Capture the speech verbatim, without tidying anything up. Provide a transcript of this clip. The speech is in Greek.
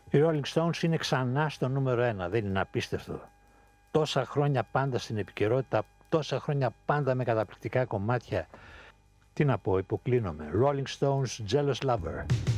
Οι Rolling Stones είναι ξανά στο νούμερο ένα, δεν είναι απίστευτο? Τόσα χρόνια πάντα στην επικαιρότητα, τόσα χρόνια πάντα με καταπληκτικά κομμάτια. Τι να πω, υποκλίνομαι. Rolling Stones, Jealous Lover.